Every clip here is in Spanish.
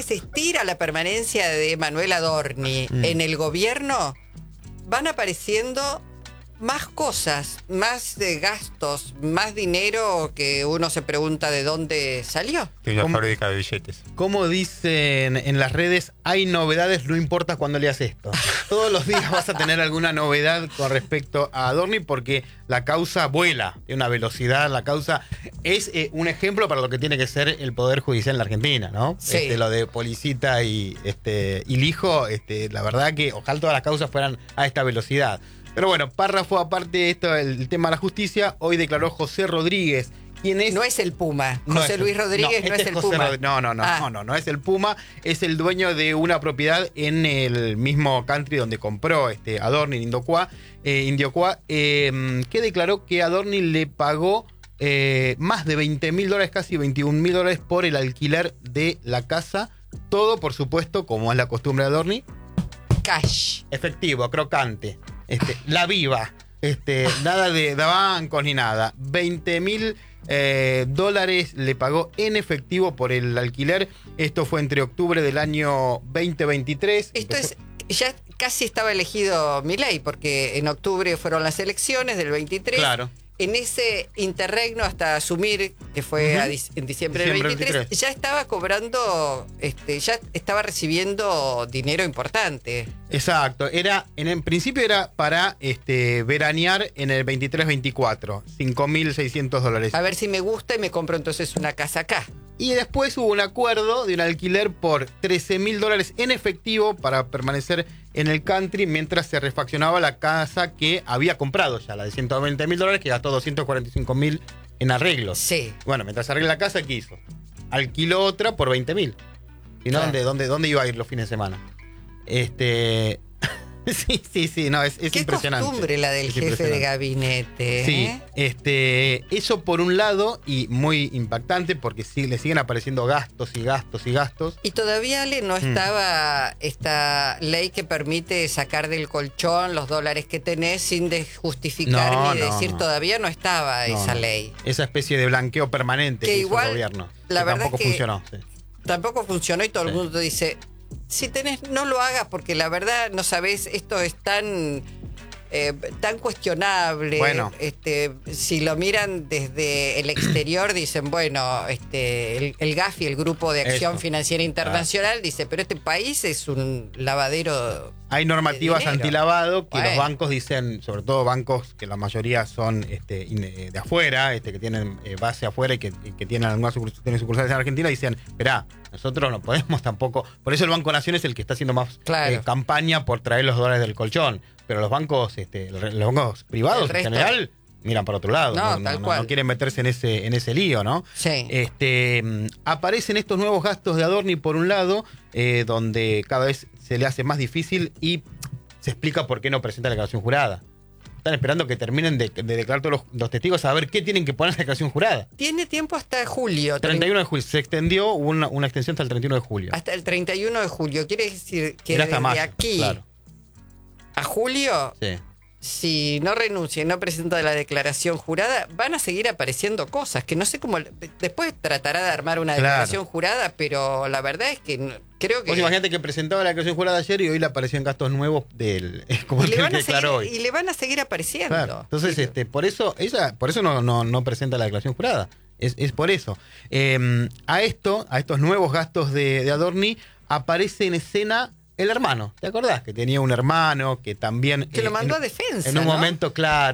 se estira la permanencia de Manuel Adorni en el gobierno, van apareciendo más cosas, más gastos, más dinero que uno se pregunta de dónde salió. Tiene una fábrica de billetes. Como dicen en las redes, hay novedades, no importa cuándo leas esto. Todos los días vas a tener alguna novedad con respecto a Adorni porque la causa vuela, tiene una velocidad, la causa es un ejemplo para lo que tiene que ser el Poder Judicial en la Argentina, ¿no? Sí. Lo de Policita y Lijo, la verdad que ojalá todas las causas fueran a esta velocidad. Pero bueno, párrafo aparte de esto, el tema de la justicia, hoy declaró José Rodríguez, quien es... No es el Puma. José Luis Rodríguez no es el Puma. No es el Puma, es el dueño de una propiedad en el mismo country donde compró Adorni, Indioquá, que declaró que Adorni le pagó más de $20.000, casi $21.000 por el alquiler de la casa. Todo, por supuesto, como es la costumbre de Adorni, cash. efectivo, crocante. La viva. Nada de bancos ni nada. $20.000 le pagó en efectivo por el alquiler. Esto fue entre octubre del año 2023. Esto es, ya casi estaba elegido Milei, porque en octubre fueron las elecciones del 23. Claro. En ese interregno hasta asumir, que fue en diciembre del 23, ya estaba cobrando, ya estaba recibiendo dinero importante. Exacto. En principio era para veranear en el 23-24, $5.600. A ver si me gusta y me compro entonces una casa acá. Y después hubo un acuerdo de un alquiler por $13.000 en efectivo para permanecer en el country mientras se refaccionaba la casa que había comprado ya, la de $120.000, que gastó $245.000 en arreglos. Sí. Bueno, mientras arregla la casa, ¿qué hizo? Alquiló otra por $20.000. ¿Y no? Claro. ¿Dónde iba a ir los fines de semana? Sí, no, es Qué impresionante. Qué costumbre la del jefe de gabinete. Sí, eso por un lado, y muy impactante, porque sí, le siguen apareciendo gastos y gastos y gastos. Y todavía, Ale, no estaba esta ley que permite sacar del colchón los dólares que tenés sin justificar ni decir, todavía no estaba esa ley. Esa especie de blanqueo permanente que igual, hizo el gobierno. La verdad tampoco funcionó. Sí. Tampoco funcionó y todo el mundo dice... Si tenés, no lo hagas porque la verdad no sabés, esto es tan cuestionable. Bueno. Si lo miran desde el exterior dicen, bueno, el GAFI, el Grupo de Acción Financiera Internacional, dice, pero este país es un lavadero. Hay normativas antilavado que los bancos dicen, sobre todo bancos que la mayoría son de afuera, que tienen base afuera y que tienen algunas sucursales en Argentina, dicen, esperá, nosotros no podemos tampoco. Por eso el Banco Nación es el que está haciendo más campaña por traer los dólares del colchón. Pero los bancos, los bancos privados en general miran para otro lado. No quieren meterse en ese lío, ¿no? Sí. Aparecen estos nuevos gastos de Adorni por un lado, donde cada vez se le hace más difícil y se explica por qué no presenta la declaración jurada. Están esperando que terminen de declarar todos los testigos a ver qué tienen que poner en la declaración jurada. Tiene tiempo hasta julio. 31 de julio. Se extendió una extensión hasta el 31 de julio. Hasta el 31 de julio. Quiere decir que desde mayo, aquí a julio, si no renuncia y no presenta la declaración jurada, van a seguir apareciendo cosas que no sé cómo. Después tratará de armar una declaración jurada, pero la verdad es que creo que. Vos imagínate que presentaba la declaración jurada ayer y hoy le aparecían gastos nuevos como el que declaró hoy. Y le van a seguir apareciendo. Claro. Entonces, por eso no presenta la declaración jurada. Es por eso. A estos nuevos gastos de Adorni, aparece en escena el hermano. ¿Te acordás? Que tenía un hermano que también... Que lo mandó a defensa, en un momento,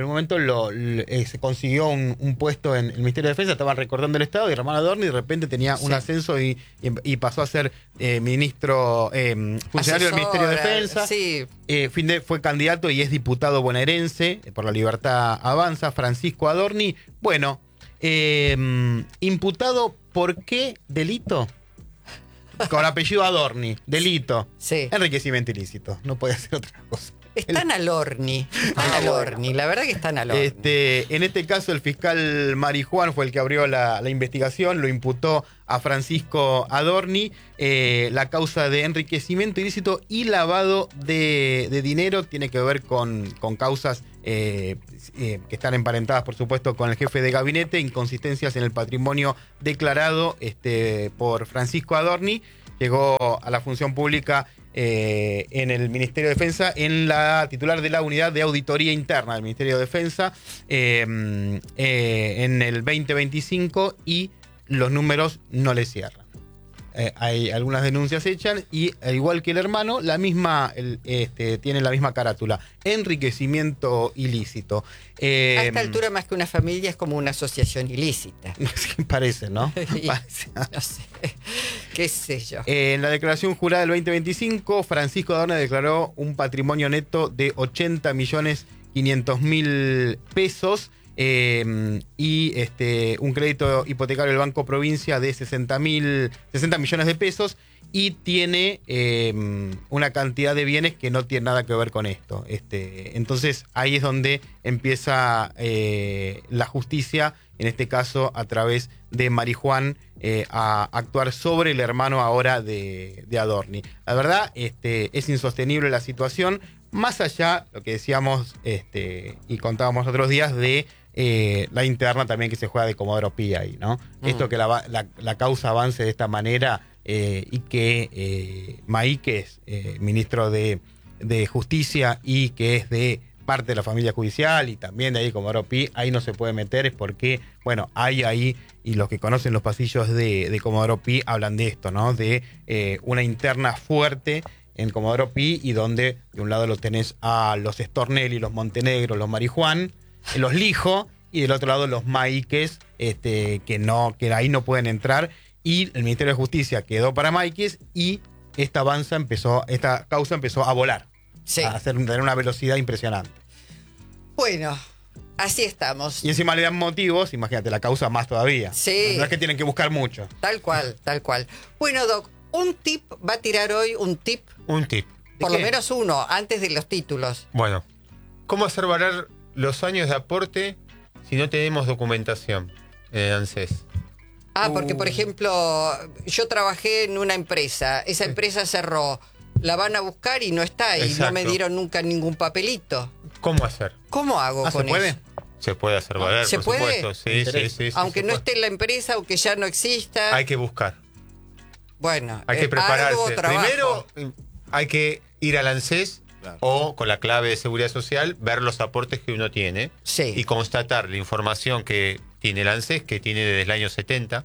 se consiguió un puesto en el Ministerio de Defensa, estaban recordando el Estado, y el hermano Adorni de repente tenía un ascenso y pasó a ser ministro, funcionario del Ministerio de Defensa. Sí. Fue candidato y es diputado bonaerense por la Libertad Avanza, Francisco Adorni. Bueno, imputado ¿por qué delito? Con apellido Adorni, delito. Sí. Enriquecimiento ilícito. No puede hacer otra cosa. Están al horni. La verdad que están al horni. En este caso, el fiscal Marijuán fue el que abrió la investigación, lo imputó a Francisco Adorni. La causa de enriquecimiento ilícito y lavado de dinero tiene que ver con causas que están emparentadas, por supuesto, con el jefe de gabinete, inconsistencias en el patrimonio declarado por Francisco Adorni. llegó a la función pública en el Ministerio de Defensa, en la titular de la Unidad de Auditoría Interna del Ministerio de Defensa en el 2025, y los números no le cierran. Hay algunas denuncias hechas y, al igual que el hermano, tiene la misma carátula: enriquecimiento ilícito. A esta altura, más que una familia, es como una asociación ilícita. Parece, ¿no? Parece. No sé, qué sé yo. En la declaración jurada del 2025, Francisco Adorni declaró un patrimonio neto de 80.500.000 pesos. Y un crédito hipotecario del Banco Provincia de 60 millones de pesos, y tiene una cantidad de bienes que no tiene nada que ver con esto. Entonces ahí es donde empieza la justicia, en este caso a través de Marijuán, a actuar sobre el hermano ahora de Adorni. La verdad, es insostenible la situación, más allá lo que decíamos y contábamos otros días de la interna también que se juega de Comodoro Pi ahí, ¿no? Esto que la causa avance de esta manera, y que Maíquez, ministro de Justicia, y que es de parte de la familia judicial y también de ahí Comodoro Pi, ahí no se puede meter, es porque, bueno, hay ahí, y los que conocen los pasillos de Comodoro Pi hablan de esto, ¿no? De una interna fuerte en Comodoro Pi, y donde de un lado lo tenés a los Stornelli, los Montenegro, los Marijuán, los Lijo, y del otro lado los Maíquez, que ahí no pueden entrar, y el Ministerio de Justicia quedó para Maíquez, y esta causa empezó a volar, sí, a tener una velocidad impresionante. Bueno, así estamos. Y encima le dan motivos, imagínate, la causa más todavía. Sí. No es que tienen que buscar mucho. Tal cual, tal cual. Bueno, Doc, un tip va a tirar hoy, un tip. Por lo menos uno, antes de los títulos. Bueno, ¿cómo hacer valer los años de aporte si no tenemos documentación en ANSES? Porque, por ejemplo, yo trabajé en una empresa, esa empresa cerró, la van a buscar y no está, y Exacto. no me dieron nunca ningún papelito. ¿Cómo hacer? ¿Cómo hago con ¿se puede? eso? Se puede hacer valer, ¿Se por puede? supuesto. Sí. Aunque se no puede. esté en la empresa, aunque ya no exista. Hay que buscar. Bueno, Hay que prepararse. arduo trabajo. Primero hay que ir al ANSES, Claro. o con la clave de seguridad social, ver los aportes que uno tiene, Sí. y constatar la información que tiene el ANSES, que tiene desde el año 70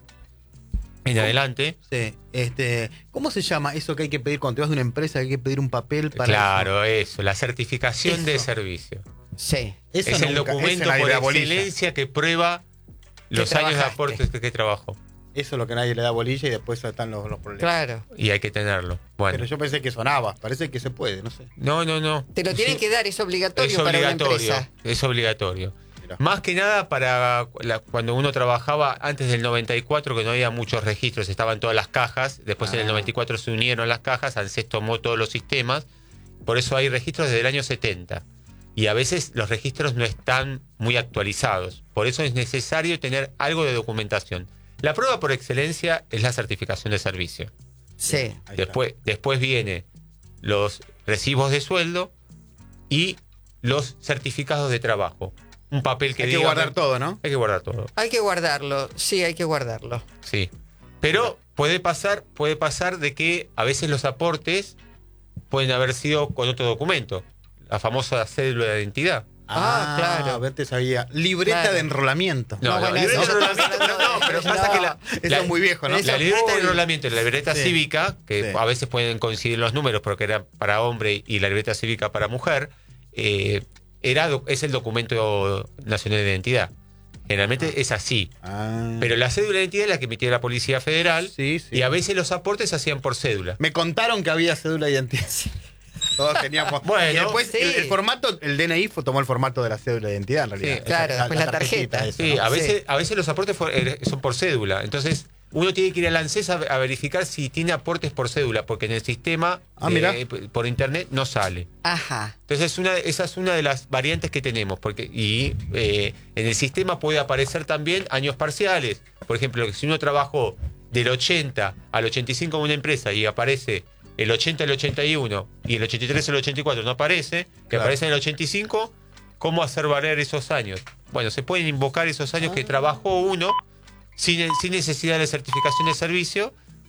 en adelante. Sí. ¿Cómo se llama eso que hay que pedir cuando te vas de una empresa, que hay que pedir un papel para Claro, eso, la certificación de servicio. Sí. Eso Es el nunca- documento ese nadie por le da bolilla. excelencia que prueba los años de trabajaste. aportes que trabajó. Eso es lo que nadie le da bolilla, y después están los problemas. Claro. Y hay que tenerlo. Bueno, Pero yo pensé que sonaba, parece que se puede, no sé. no. Te lo tienen Sí, que dar, es obligatorio, es para una obligatorio. empresa. Es obligatorio. Mirá. Más que nada para cuando uno trabajaba antes del 94, que no había muchos registros, estaban todas las cajas. Después en el 94 se unieron las cajas, ANSES tomó todos los sistemas. Por eso hay registros desde el año 70. Y a veces los registros no están muy actualizados. Por eso es necesario tener algo de documentación. La prueba por excelencia es la certificación de servicio. Sí. Ahí está. Después viene los recibos de sueldo y los certificados de trabajo. Un papel que Hay que diga... guardar todo, ¿no? Hay que guardar todo, Hay que guardarlo, sí, hay que guardarlo. sí. Pero puede pasar de que a veces los aportes pueden haber sido con otro documento. La famosa cédula de identidad. Claro. A ver, te sabía. Libreta Claro. de enrolamiento. No, bueno, libreta eso de estamos enrolamiento, hablando pero de- pasa que Eso es muy viejo, ¿no? Eso La es libreta de muy- enrolamiento y la libreta Sí. cívica, que Sí. a veces pueden coincidir los números porque era para hombre y la libreta cívica para mujer, es el documento nacional de identidad. Generalmente es así. Pero la cédula de identidad es la que emitía la Policía Federal, Sí, sí. y a veces los aportes se hacían por cédula. Me contaron que había cédula de identidad. Todos teníamos. Bueno, y después sí. el formato, el DNI tomó el formato de la cédula de identidad, en realidad. Sí, claro, después la tarjeta. esa, Sí, ¿no? a veces los aportes son por cédula. Entonces, uno tiene que ir al ANSES a verificar si tiene aportes por cédula, porque en el sistema mirá. por internet no sale. Ajá. Entonces esa es una de las variantes que tenemos, y en el sistema puede aparecer también años parciales. Por ejemplo, si uno trabajó del 80 al 85 en una empresa y aparece el 80 al 81 y el 83 al 84 no aparece, que Claro. aparece en el 85, ¿cómo hacer valer esos años? Bueno, se pueden invocar esos años que trabajó uno sin necesidad de certificación de servicio,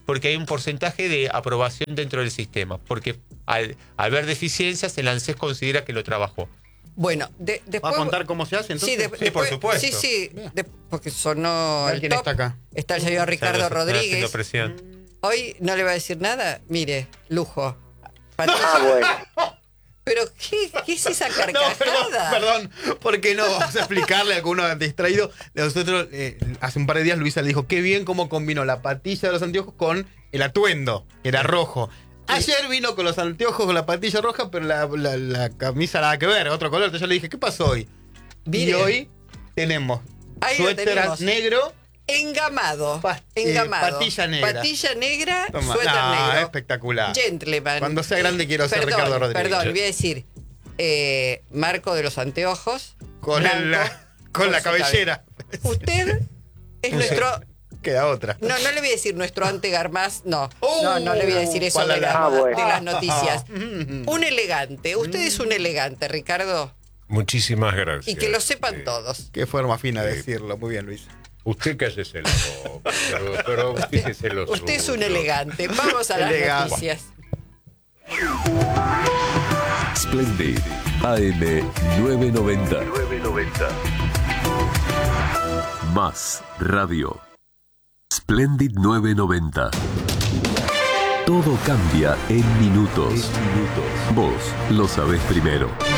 porque hay un porcentaje de aprobación dentro del sistema, porque al ver deficiencias, el ANSES considera que lo trabajó. Bueno, después... ¿Va a contar cómo se hace entonces? Sí, por supuesto. Sí, porque sonó el ¿Quién top. está acá? Está el señor Ricardo Rodríguez. Presión. Hoy no le va a decir nada. Mire, lujo. Bueno. Pero, ¿qué es esa carcajada? Perdón, porque no vamos a explicarle a alguno distraído. Nosotros, hace un par de días, Luisa le dijo, qué bien cómo combinó la patilla de los anteojos con el atuendo, que era rojo. Ayer vino con los anteojos con la patilla roja, pero la camisa nada que ver, otro color. Entonces yo le dije, ¿qué pasó hoy? Mire, y hoy tenemos suéter negro. Engamado. Patilla negra. Patilla negra, suéter negro. Espectacular. Gentleman. Cuando sea grande quiero ser Ricardo Rodríguez. Perdón, voy a decir, marco de los anteojos. Con la cabellera. Usted es nuestro... Queda otra. No le voy a decir nuestro antegarmás, no le voy a decir eso de las noticias. Un elegante, usted es un elegante, Ricardo. Muchísimas gracias. Y que lo sepan todos. Qué forma fina de decirlo, muy bien, Luis. Usted cállese la boca, pero fíjese lo Usted es un suyo. elegante. Vamos a las noticias. Splendid AM 990. Más radio. Splendid 990. Todo cambia en minutos. Vos lo sabés primero.